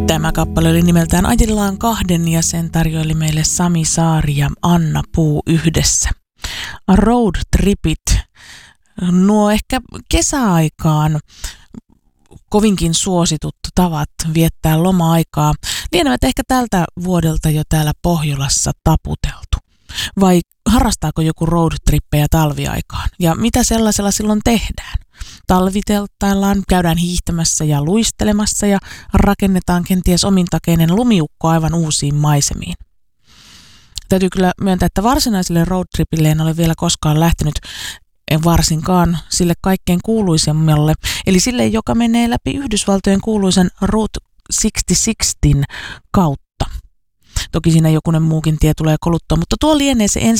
Tämä kappale oli nimeltään Ajellaan kahden ja sen tarjoili meille Sami Saari ja Anna Puu yhdessä. Road tripit, nuo ehkä kesäaikaan kovinkin suositut tavat viettää loma-aikaa, lienevät ehkä tältä vuodelta jo täällä Pohjolassa taputeltu. Vai harrastaako joku roadtrippejä talviaikaan? Ja mitä sellaisella silloin tehdään? Talviteltaillaan, käydään hiihtämässä ja luistelemassa ja rakennetaan kenties omintakeinen lumiukko aivan uusiin maisemiin. Täytyy kyllä myöntää, että varsinaiselle roadtripille en ole vielä koskaan lähtenyt, varsinkaan sille kaikkein kuuluisemmalle, eli sille, joka menee läpi Yhdysvaltojen kuuluisen Route 66 kautta. Toki siinä jokunen muukin tie tulee koluttua, mutta tuo lienee se